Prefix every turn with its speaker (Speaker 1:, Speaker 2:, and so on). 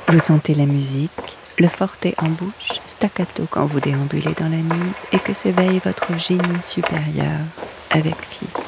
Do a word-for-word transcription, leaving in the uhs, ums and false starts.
Speaker 1: Vous sentez la musique, le forte en bouche, staccato quand vous déambulez dans la nuit et que s'éveille votre génie supérieur avec Fi.